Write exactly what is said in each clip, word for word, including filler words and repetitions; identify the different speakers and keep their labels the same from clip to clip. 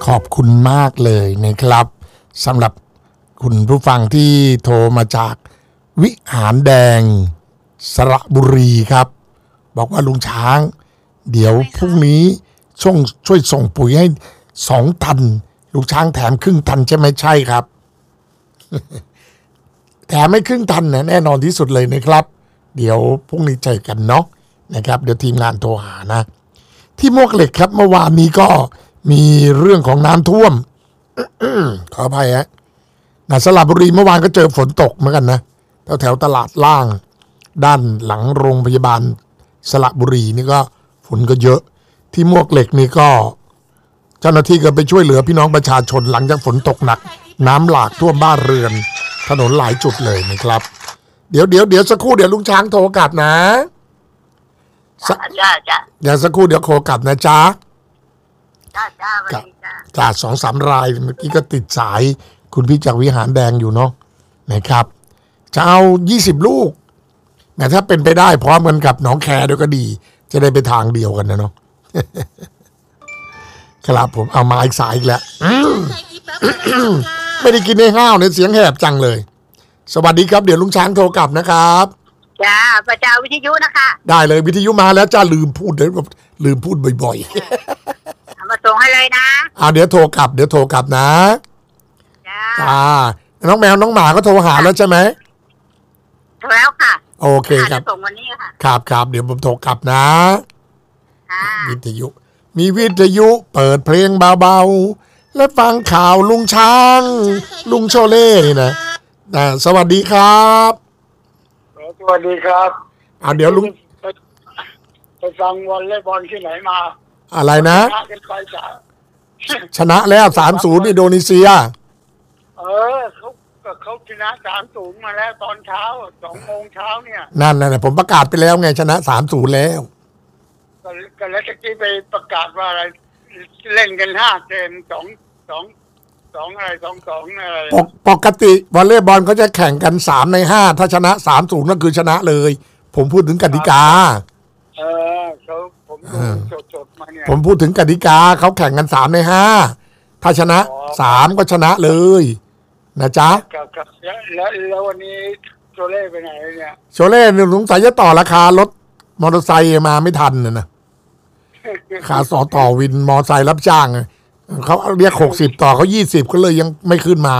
Speaker 1: ขอบคุณมากเลยนะครับสำหรับคุณผู้ฟังที่โทรมาจากวิหารแดงสระบุรีครับบอกว่าลุงช้างเดี๋ยวพรุ่งนี้ช่วงช่วยส่งปุ๋ยให้สองตันลุงช้างแถมครึ่งตันใช่ไหมใช่ครับ แถมไม่ครึ่งตันนะแน่นอนที่สุดเลยนะครับเดี๋ยวพรุ่งนี้เจอกันเนาะนะครับเดี๋ยวทีมงานโทรหานะที่มวกเหล็กครับเมื่อวานนี้ก็มีเรื่องของน้ำท่วม ขออภัยฮะนะสระบุรีเมื่อวานก็เจอฝนตกเหมือนกันนะแถวแถวตลาดล่างด้านหลังโรงพยาบาลสระบุรีนี่ก็ฝนก็เยอะที่มวกเหล็กนี่ก็เจ้าหน้าที่ก็ไปช่วยเหลือพี่น้องประชาชนหลังจากฝนตกหนักน้ำหลากท่วมบ้านเรือนถนนหลายจุดเลยนะครับเดี๋ยวเดี๋ยวเดี๋ยวสักครู่เดี๋ยวลุงช้างโทรกลับนะ
Speaker 2: จ้าจ้าจ้า
Speaker 1: เดี๋ยวสักครู่เดี๋ยวโทรกลับนะจ๊ะ
Speaker 2: จ้าจ้าจ้า
Speaker 1: จ้าสองสามรายเมื่อกี้ก็ติดสายคุณพี่จากวิหารแดงอยู่เนาะนะครับจะเอายี่สิบลูกแม้ถ้าเป็นไปได้พร้อมกันกับหนองแคด้วยก็ดีจะได้ไปทางเดียวกันนะเนาะ ครับผมเอามาอีกสายอีกแล้ว ไม่ได้กินในห้าวเนี่ยเสียงแหบจังเลยสวัสดีครับเดี๋ยวลุงช้างโทรกลับนะครับ
Speaker 2: จ้าประจาวิทยุนะคะ
Speaker 1: ได้เลยวิทยุมาแล้วจ้าลืมพูดเลยลืมพูดบ่อยๆ
Speaker 2: เอามาส่งให้เลยนะ
Speaker 1: อ่าเดี๋ยวโทรกลับเดี๋ยวโทรกลับนะ
Speaker 2: จ้า
Speaker 1: จ้าน้องแมวน้องหมาก็โทรหาแล้วใช่ไหม
Speaker 2: โทรแล้วค่ะ
Speaker 1: โอเคครับ
Speaker 2: ส่งวันนี้ค่ะ
Speaker 1: ครับครับเดี๋ยวผมโทรกลับนะวิทยุมีวิทยุเปิดเพลงเบาๆและฟังข่าวลุงช้างลุงโชเล่นี่นะนะสวัสดีครับ
Speaker 3: สวัสดีครับ
Speaker 1: อ่าเดี๋ยวลุง
Speaker 3: ไปฟังวอลเลย์บอลที่ไหนมา
Speaker 1: อะไรนะ
Speaker 3: ชนะกันไปจ้ะ
Speaker 1: ชนะแล้วสามศูนย์อินโดนีเซีย
Speaker 3: เออเขาเขาชนะสามศูนย์มาแล้วตอนเช้าสองโมงเช้าเนี่ย
Speaker 1: นั่นน่ะผมประกาศไปแล้วไงชนะสามศูนย์แล้ว
Speaker 3: ก็แล้วตะกี้ไปประกาศว่าอะไรเล่นกันห้าเกมสองสองสองอะไรสองสองอะไร
Speaker 1: ปกติวอลเลย์บอลเขาจะแข่งกันสามในห้าถ้าชนะสามศูนย์ก็คือชนะเลยผมพูดถึงกติกา
Speaker 3: เออเขาผมดูสดๆมาเนี่ย
Speaker 1: ผมพูดถึงกติกาเขาแข่งกันสามในห้าถ้าชนะสามก็ชนะเลยนะจ๊ะ
Speaker 3: ครับครับแล้วแล้ววันนี้โชเล่ไปไหนเนี่ย
Speaker 1: โชเล่เนี่ยสงสัยจะต่อราคารถมอเตอร์ไซค์มาไม่ทันนะนะขาสอต่อวินมอเตอร์ไซค์รับจ้างเขาเรียกหกสิบต่อเขายี่สิบก็เลยยังไม่ขึ้นมา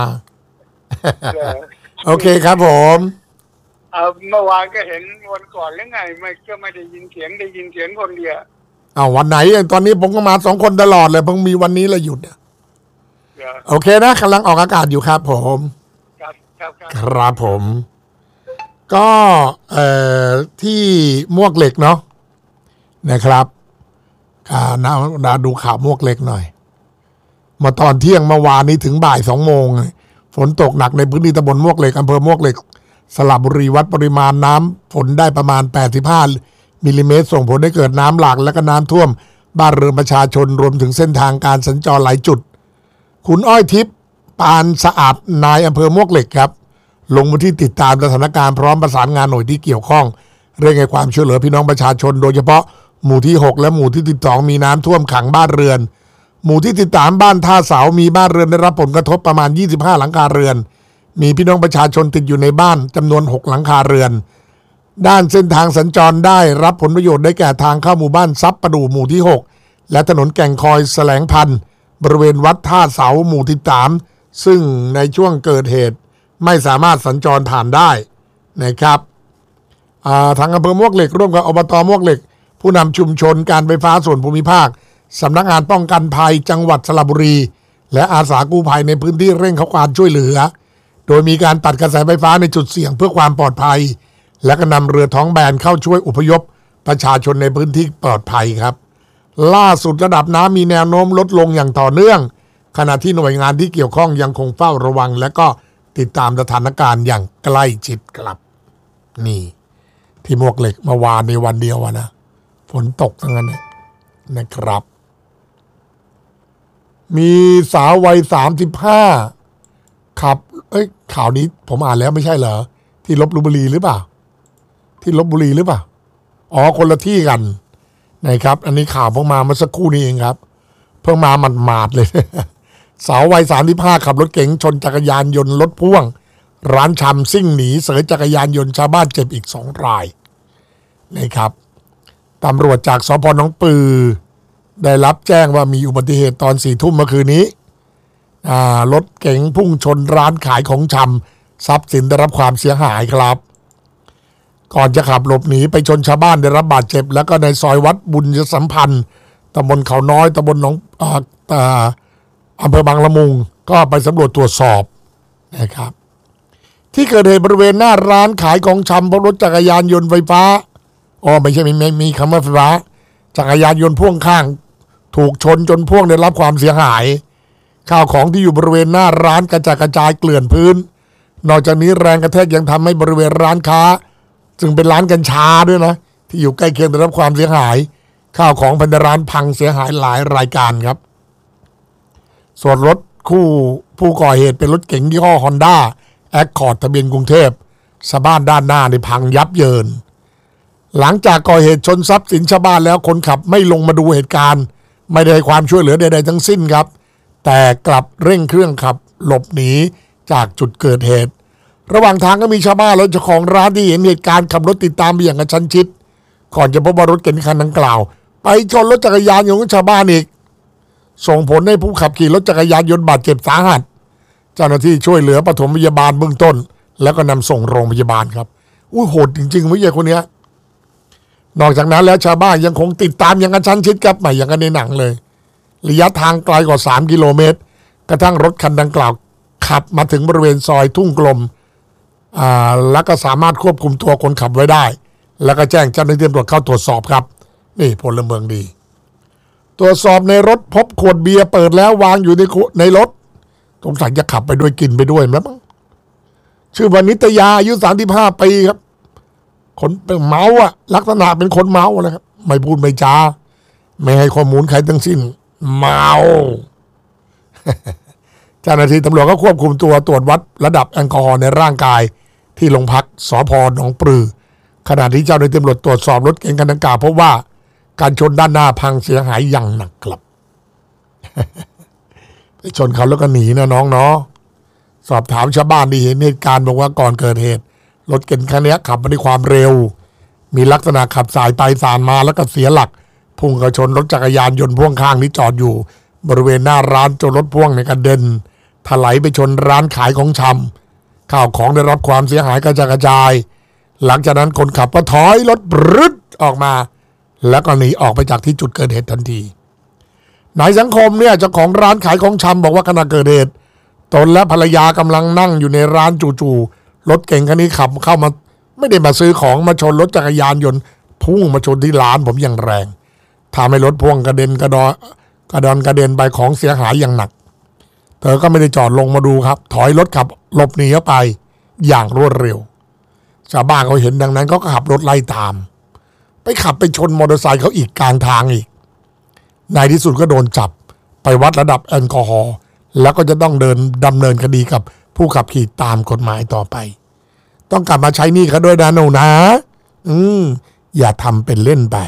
Speaker 1: โอเคครับผม
Speaker 3: เอาเมื่อวานก็เห็นวันก่อนหรือไงไม่ก็ไม่ได้ยินเสียงได้ยินเสียงคนเดียว
Speaker 1: อ้าววันไหนตอนนี้ผมก็มาสองคนตลอดเลยเพิ่งมีวันนี้เลยหยุดเนี่ยโอเคนะกำลังออกอากาศอยู่ครับผม
Speaker 3: ครับครับ
Speaker 1: ครับผมก็เอ่อที่มวกเหล็กเนาะนะครับอ่าน่าดูข่าวมวกเหล็กหน่อยมาตอนเที่ยงเมื่อวานนี้ถึงบ่ายสองโมงฝนตกหนักในพื้นที่ตำบลมวกเหล็กอำเภอมวกเหล็กสระบุรีวัดปริมาณน้ำฝนได้ประมาณแปดสิบห้ามิลลิเมตรส่งผลให้เกิดน้ำหลากและก็น้ำท่วมบ้านเรือนประชาชนรวมถึงเส้นทางการสัญจรหลายจุดคุณอ้อยทิพย์ปานสะอาดนายอำเภอมวกเหล็กครับลงพื้นที่ติดตามสถานการณ์พร้อมประสานงานหน่วยที่เกี่ยวข้องเร่งให้ความช่วยเหลือพี่น้องประชาชนโดยเฉพาะหมู่ที่หกและหมู่ที่สิบสองมีน้ำท่วมขังบ้านเรือนหมู่ที่สิบสามบ้านท่าเสามีบ้านเรือนได้รับผลกระทบประมาณยี่สิบห้าหลังคาเรือนมีพี่น้องประชาชนติดอยู่ในบ้านจำนวนหกหลังคาเรือนด้านเส้นทางสัญจรได้รับผลประโยชน์ได้แก่ทางเข้าหมู่บ้านซับประดู่หมู่ที่หกและถนนแก่งคอยแสลงพันธุ์บริเวณวัดท่าเสาหมู่ที่สามซึ่งในช่วงเกิดเหตุไม่สามารถสัญจรผ่านได้นะครับทางอำเภอมวกเหล็กร่วมกับอบต.มวกเหล็กผู้นำชุมชนการไฟฟ้าส่วนภูมิภาคสำนักงานป้องกันภัยจังหวัดสระบุรีและอาสากู้ภัยในพื้นที่เร่งเข้าความช่วยเหลือโดยมีการตัดกระแสไฟฟ้าในจุดเสี่ยงเพื่อความปลอดภัยและก็นำเรือท้องแบนเข้าช่วยอพยพประชาชนในพื้นที่ปลอดภัยครับล่าสุดระดับน้ำมีแนวโน้มลดลงอย่างต่อเนื่องขณะที่หน่วยงานที่เกี่ยวข้องยังคงเฝ้าระวังและก็ติดตามสถานการณ์อย่างใกล้ชิดครับนี่ที่มวกเหล็กเมื่อวานในวันเดียวนะฝนตกทั้งนั้นนะครับ มีสาววัยสามสิบห้าขับเอ้ยข่าวนี้ผมอ่านแล้วไม่ใช่เหรอที่ลพบุรีหรือเปล่าที่ลพบุรีหรือเปล่าอ๋อคนละที่กันนะครับอันนี้ข่าวเพิ่งมาเมื่อสักครู่นี้เองครับเพิ่งมาหมาดๆเลยสาววัยสามสิบห้าขับรถเก๋งชนจักรยานยนต์รถพ่วงร้านชำซิ่งหนีเสยจักรยานยนต์ชาวบ้านเจ็บอีกสองรายนะครับตำรวจจากสพ.หนองปือได้รับแจ้งว่ามีอุบัติเหตุตอนสี่ทุ่มเมื่อคืนนี้รถเก๋งพุ่งชนร้านขายของชำทรัพย์สินได้รับความเสียหายครับก่อนจะขับหลบหนีไปชนชาวบ้านได้รับบาดเจ็บแล้วก็ในซอยวัดบุญสัมพันธ์ตำบลเขาน้อยตำบลหนองอ่าอำเภอบางละมุงก็ไปสำรวจตรวจสอบนะครับที่เกิดเหตุบริเวณหน้าร้านขายของชำพบรถจักรยานยนต์ไฟฟ้าอ๋อไม่ใช่ไม่มีคำว่าไฟฟ้าจักรยานยนต์พ่วงข้างถูกชนจนพ่วงได้รับความเสียหายข้าวของที่อยู่บริเวณหน้าร้านกระจายกระจายเกลื่อนพื้นนอกจากนี้แรงกระแทกยังทำให้บริเวณร้านค้าซึ่งเป็นร้านกัญชาด้วยนะที่อยู่ใกล้เคียงได้รับความเสียหายข้าวของภายในร้านพังเสียหายหลายรายการครับส่วนรถคู่ผู้ก่อเหตุเป็นรถเก๋งยี่ห้อ Honda Accord ทะเบียนกรุงเทพสะบ้านด้านหน้าในพังยับเยินหลังจากก่อเหตุชนทรัพย์สินชาวบ้านแล้วคนขับไม่ลงมาดูเหตุการณ์ไม่ได้ให้ความช่วยเหลือใดๆทั้งสิ้นครับแต่กลับเร่งเครื่องขับหลบหนีจากจุดเกิดเหตุระหว่างทางก็มีชาวบ้านและเจ้าของร้านที่เห็นเหตุการณ์ขับรถติดตามไปอย่างกระชั้นชิดก่อนจะพบว่ารถเก๋งคันดังกล่าวไปชนรถจักรยานยนต์ของชาวบ้านอีกส่งผลให้ผู้ขับขี่รถจักรยานยนต์บาดเจ็บสาหัสเจ้าหน้าที่ช่วยเหลือปฐมพยาบาลเบื้องต้นแล้วก็นำส่งโรงพยาบาลครับอุ้ยโหดจริงๆไม่ใช่คนนี้นอกจากนั้นแล้วชาวบ้านยังคงติดตามอย่างกระชั้นชิดครับไม่อย่างกันในหนังเลยระยะทางไกลกว่าสามกิโลเมตรกระทั่งรถคันดังกล่าวขับมาถึงบริเวณซอยทุ่งกลมอ่าแล้วก็สามารถควบคุมตัวคนขับไว้ได้แล้วก็แจ้งเจ้าหน้าที่ตำรวจเข้าตรวจสอบครับนี่พลเมืองดีตรวจสอบในรถพบขวดเบียร์เปิดแล้ววางอยู่ในในรถสงสัยจะขับไปด้วยกินไปด้วยแล้วมั้งชื่อว่านิตยาอายุสามสิบห้าปีครับคนเป็นเมาอะลักษณะเป็นคนเมาเลยครับไม่พูดไม่จาไม่ให้ข้อมูลใครทั้งสิ้นเมาเจ้าหน้าที่ตำรวจก็ควบคุมตัวตรวจวัดระดับแอลกอฮอล์ในร่างกายที่โรงพักสภ.หนองปลือขณะที่เจ้าหน้าที่ตำรวจตรวจสอบรถเก๋งคันดังกล่าวพบว่าการชนด้านหน้าพังเสียหายอย่างหนักครับ ไปชนเขาแล้วก็หนีนะน้องเนาะสอบถามชาวบ้านที่เห็นเหตุการณ์บอกว่าก่อนเกิดเหตุรถเก๋งคันนี้ขับมาด้วยความเร็วมีลักษณะขับสายไปสานมาแล้วก็เสียหลักพุ่งเข้าชนรถจักรยานยนต์พ่วงข้างที่จอดอยู่บริเวณหน้าร้านจนรถพ่วงในกระเด็นถลายไปชนร้านขายของชำข้าวของได้รับความเสียหายกระจายกระจายหลังจากนั้นคนขับก็ถอยรถบรึดออกมาแล้วก็หนีออกไปจากที่จุดเกิดเหตุทันทีนายสังคมเนี่ยเจ้าของร้านขายของชำบอกว่าขณะเกิดเหตุตนและภรรยากำลังนั่งอยู่ในร้านจู่ๆรถเก๋งคันนี้ขับเข้ามาไม่ได้มาซื้อของมาชนรถจักรยานยนต์พุ่งมาชนที่ร้านผมอย่างแรงทำให้รถพ่วงกระเด็นกระดอกระดอนกระเด็นไปของเสียหายอย่างหนักเธอก็ไม่ได้จอดลงมาดูครับถอยรถขับหลบหนีเข้าไปอย่างรวดเร็วชาวบ้านเขาเห็นดังนั้นก็ขับรถไล่ตามไปขับไปชนมอเตอร์ไซค์เขาอีกกลางทางอีกในที่สุดก็โดนจับไปวัดระดับแอลกอฮอล์แล้วก็จะต้องเดินดำเนินคดีกับผู้ขับขี่ตามกฎหมายต่อไปต้องกลับมาใช้หนี้เขาด้วยนะหนูนะอืมอย่าทำเป็นเล่นไป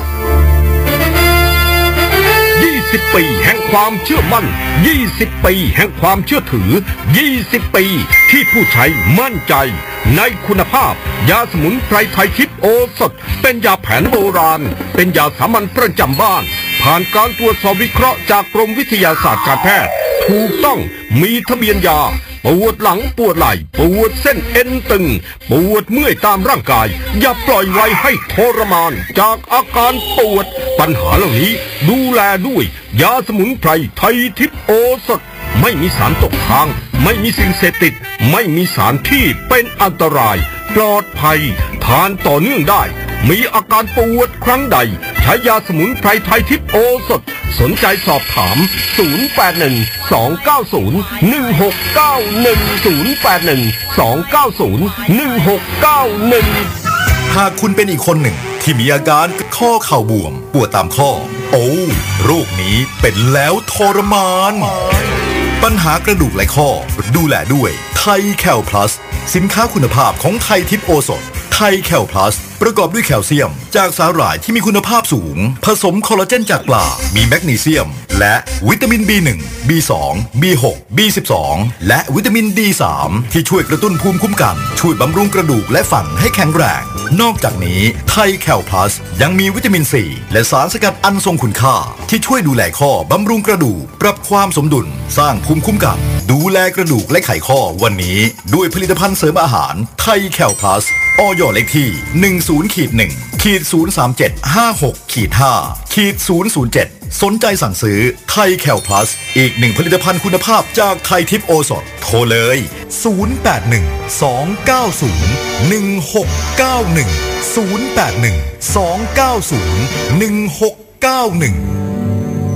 Speaker 4: ยี่สิบปีแห่งความเชื่อมั่นยี่สิบปีแห่งความเชื่อถือยี่สิบปีที่ผู้ใช้มั่นใจในคุณภาพยาสมุนไพรไทยทิพย์โอสถเป็นยาแผนโบราณเป็นยาสามัญประจำบ้านผ่านการตรวจสอบวิเคราะห์จากกรมวิทยาศาสตร์การแพทย์ถูกต้องมีทะเบียนยาปวดหลังปวดไหล่ปวดเส้นเอ็นตึงปวดเมื่อยตามร่างกายอย่าปล่อยไว้ให้ทรมานจากอาการปวดปัญหาเหล่านี้ดูแลด้วยยาสมุนไพรไทยทิพย์โอสถไม่มีสารตกค้างไม่มีสิ่งเสพติดไม่มีสารที่เป็นอันตรายปลอดภัยทานต่อเนื่องได้มีอาการปวดครั้งใดใช้ยาสมุนไพรไทยทิพย์โอสถสนใจสอบถามศูนย์ แปด หนึ่ง สอง เก้า ศูนย์ หนึ่ง หก เก้า หนึ่ง ศูนย์ แปด หนึ่ง สอง เก้า ศูนย์ หนึ่ง หก เก้า หนึ่ง
Speaker 5: หากคุณเป็นอีกคนหนึ่งที่มีอาการข้อเข่าบวมปวดตามข้อโอ้โรคนี้เป็นแล้วทรมานปัญหากระดูกและข้อดูแลด้วยไทยแคลพลัสสินค้าคุณภาพของไทยทิพย์โอสถไทยแคลพลัสประกอบด้วยแคลเซียมจากสาหร่ายที่มีคุณภาพสูงผสมคอลลาเจนจากปลามีแมกนีเซียมและวิตามิน บี หนึ่ง บี สอง บี หก บี สิบสอง และวิตามิน ดี สาม ที่ช่วยกระตุ้นภูมิคุ้มกันช่วยบำรุงกระดูกและฟันให้แข็งแรงนอกจากนี้ไทยแคลพลัสยังมีวิตามิน ซี และสารสกัดอันทรงคุณค่าที่ช่วยดูแลข้อบำรุงกระดูกปรับความสมดุลสร้างภูมิคุ้มกันดูแลกระดูกและไขข้อวันนี้ด้วยผลิตภัณฑ์เสริมอาหารไทยแคลพลัสอย.เลขที่ หนึ่ง ศูนย์ หนึ่ง ศูนย์ สาม เจ็ด ห้า หก ห้า ศูนย์ ศูนย์ เจ็ด สนใจสั่งซื้อไทยแคลพลัสอีกหนึ่งผลิตภัณฑ์คุณภาพจากไทยทิพย์โอสถโทรเลย ศูนย์ แปด หนึ่ง สอง เก้า ศูนย์ หนึ่ง หก เก้า หนึ่ง ศูนย์ แปด หนึ่ง สอง เก้า ศูนย์ หนึ่ง หก เก้า หนึ่ง